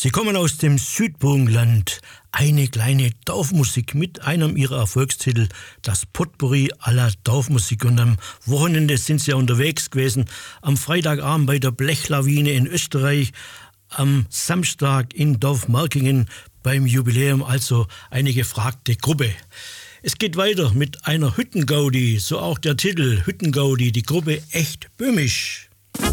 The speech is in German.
Sie kommen aus dem Südburgenland. Eine kleine Dorfmusik mit einem ihrer Erfolgstitel, das Potpourri aller Dorfmusik. Und am Wochenende sind sie ja unterwegs gewesen. Am Freitagabend bei der Blechlawine in Österreich, am Samstag in Dorfmarkingen beim Jubiläum, also eine gefragte Gruppe. Es geht weiter mit einer Hüttengaudi, so auch der Titel Hüttengaudi, die Gruppe echt böhmisch.